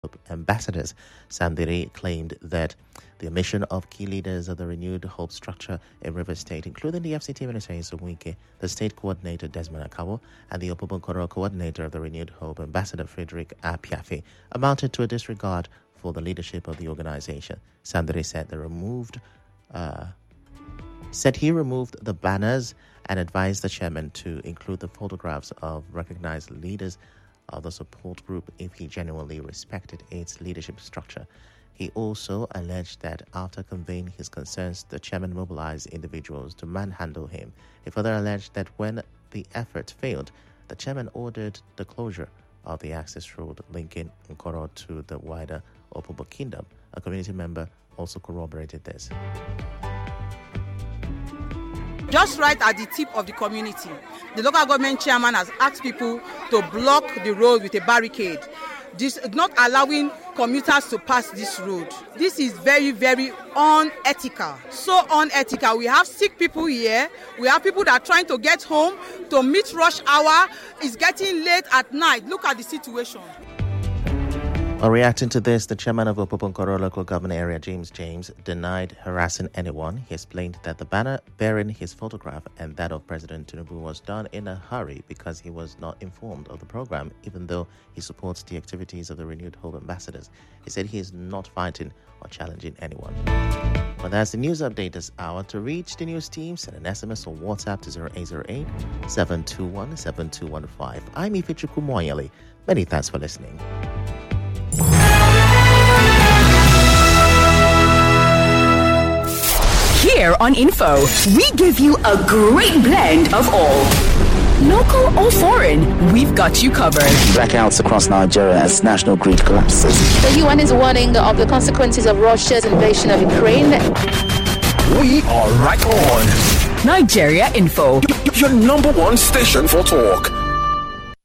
ambassadors. Sandiri claimed that the omission of key leaders of the Renewed Hope structure in Rivers State, including the FCT Minister Nyesom Wike, the State Coordinator Desmond Akabo, and the Opobonkoro Coordinator of the Renewed Hope, Ambassador Frederick Apiafi, amounted to a disregard for the leadership of the organization. Sandiri said he removed the banners and advised the chairman to include the photographs of recognized leaders of the support group if he genuinely respected its leadership structure. He also alleged that after conveying his concerns, the chairman mobilized individuals to manhandle him. He further alleged that when the effort failed, the chairman ordered the closure of the access road linking Nkoro to the wider Opobo Kingdom. A community member also corroborated this. Just right at the tip of the community, the local government chairman has asked people to block the road with a barricade, not allowing commuters to pass this road. This is very, very unethical. So unethical. We have sick people here. We have people that are trying to get home to meet rush hour. It's getting late at night. Look at the situation. Reacting to this, the chairman of Opobonkoro local government area, James, denied harassing anyone. He explained that the banner bearing his photograph and that of President Tinubu was done in a hurry because he was not informed of the program, even though he supports the activities of the Renewed Hope ambassadors. He said he is not fighting or challenging anyone. Well, that's the news update this hour. To reach the news team, send an SMS or WhatsApp to 0808-721-7215. I'm Ifichukwu Moyele. Many thanks for listening. Here on Info, we give you a great blend of all. Local or foreign, we've got you covered. Blackouts across Nigeria as national grid collapses. The UN is warning of the consequences of Russia's invasion of Ukraine. We are right on. Nigeria Info, your number one station for talk.